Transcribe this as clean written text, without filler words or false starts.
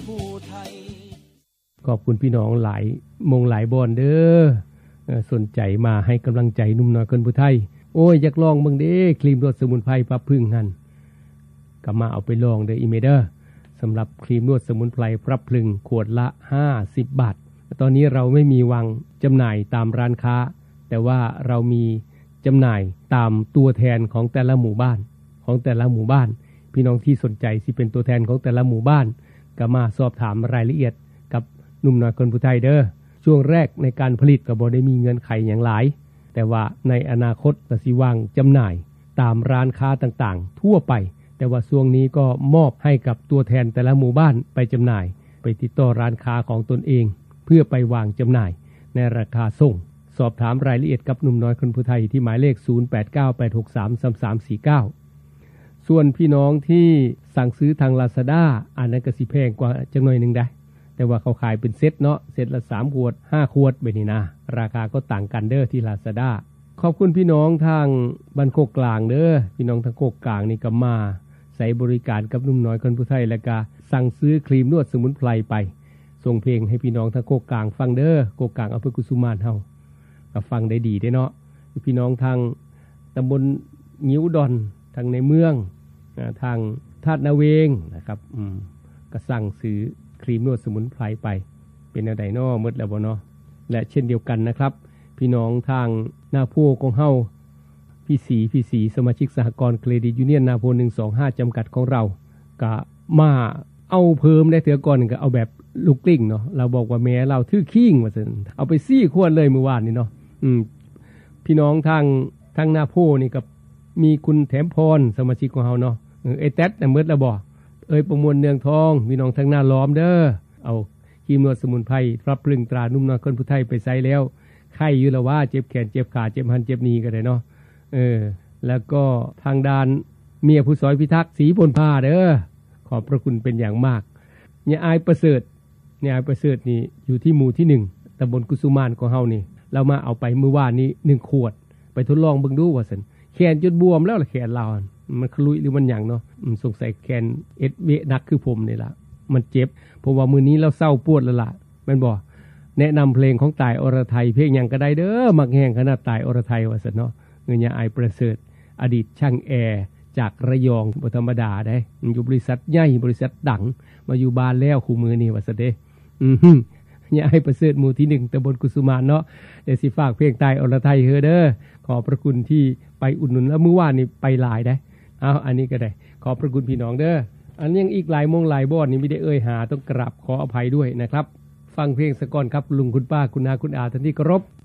ผู้ไทยขอบคุณพี่น้องหลายมงหลายบอนเด้อสนใจมาให้กำลังใจหนุ่มน้อยคนผู้ไทยโอ้ยอยากลองเบิ่งเด้ครีมนวดสมุนไพรปรับพึ่งหั่นก็มาเอาไปลองเด้ออีเมเด้อสำหรับครีมนวดสมุนไพรปรับพึ่งขวดละ50 บาทตอนนี้เราไม่มีวางจำหน่ายตามร้านค้าแต่ว่าเรามีจำหน่ายตามตัวแทนของแต่ละหมู่บ้านพี่น้องที่สนใจสิเป็นตัวแทนของแต่ละหมู่บ้านก็มาสอบถามรายละเอียดกับหนุ่มน้อยคนผู้ไทยเด้อช่วงแรกในการผลิตก็บ่ได้มีเงื่อนไขอย่างหลายแต่ว่าในอนาคตก็สิวางจำหน่ายตามร้านค้าต่างๆทั่วไปแต่ว่าช่วงนี้ก็มอบให้กับตัวแทนแต่ละหมู่บ้านไปจำหน่ายไปติดต่อร้านค้าของตนเองเพื่อไปวางจำหน่ายในราคาส่งสอบถามรายละเอียดกับหนุ่มน้อยคนผู้ไทยที่หมายเลข0898633349ส่วนพี่น้องที่สั่งซื้อทาง Lazada อันนั้นก็สิแพงกว่าจักหน่อยนึงได้แต่ว่าเขาขายเป็นเซตเนาะเซตละ3ขวด5ขวดแบบนี้นะราคาก็ต่างกันเด้อที่ Lazada ขอบคุณพี่น้องทางบ้านโคกกลางเด้อพี่น้องทางโคกกลางนี่ก็มาใช้บริการกับหนุ่มน้อยคนผู้ไทยแล้วก็สั่งซื้อครีมนวดสมุนไพรไปส่งเพลงให้พี่น้องทางโคกกลางฟังเด้อโคกกลางอำเภอกุสุมานเฮาก็ฟังได้ดีเด้เนาะพี่น้องทางตำบลงิ้วดอนทางในเมืองทางธาตุนาเวงนะครับก็สั่งซื้อครีมนวดสมุนไพรไปเป็นแนวใดน้อหมดแล้วบ่เนาะและเช่นเดียวกันนะครับพี่น้องทางนาโพของเฮาพี่สีสมาชิกสหกรณ์เครดิตยูเนียนนาโพ125จำกัดของเราก็มาเอาเพิ่มได้เถือก่อนก็เอาแบบลูกกลิ้งเนาะเราบอกว่าแม่เราถือขิงว่าซั่นเอาไป4ขวดเลยเมื่อวานนี้เนาะพี่น้องทางนาโพนี่ก็มีคุณแถมพรสมาชิกของเฮาเนาะไอ้แต๊ดน่ะหมดแล้วบ่ประมวลเนืองทองพี่น้องทางหน้าล้อมเด้อเอาครีมนวดสมุนไพรปรับปรุงตรานุ่มน้อยคนผู้ไทยไปใช้แล้วไข้อยู่แล้วว่าเจ็บแขนเจ็บขาเจ็บหันเจ็บนี้ก็ได้เนาะแล้วก็ทางด้านเมียผู้ซอยพิทักษ์ศรีพลพาเด้อขอบพระคุณเป็นอย่างมากเนี่ยอายประเสริฐนี่อยู่ที่หมู่ที่1ตำบลกุสุมานของเฮานี่เรามาเอาไปเมื่อวานนี้1ขวดไปทดลองเบิ่งดูว่าซั่นแขนจนบวมแล้วล่ะแขนเรามันขลุยหรือมันหยังเนาะสงสัยแขนเวนักคือผมนี่ล่ะมันเจ็บเพราะว่ามื้อนี้เราเศร้าปวดแล้วล่ะแม่นบ่แนะนำเพลงของตายอรไทยเพลงหยังก็ได้เด้อมักแห้งขนาดตายอรไทยว่าซั่นเนาะเงินยาอายประเสริฐอดีตช่างแอร์จากระยองบ่ธรรมดาได้อยู่บริษัทใหญ่บริษัทดังมาอยู่บ้านแล้วคู่มือนี่ว่าซั่นเด้ยาอายประเสริฐหมู่ที่1ตำบลกุสุมานเนาะเดี๋ยวสิฝากเพลงตายอรไทยเด้อขอบพระคุณที่ไปอุดหนุนแล้วเมื่อวานนี้ไปหลายได้อันนี้ก็ได้ขอบพระคุณพี่น้องเด้ออันยังอีกหลายมงหลายบอนนี่ไม่ได้หาต้องกราบขออภัยด้วยนะครับฟังเพลงสะก่อนครับลุงคุณป้าคุณอาคุณอาท่านที่เคารพ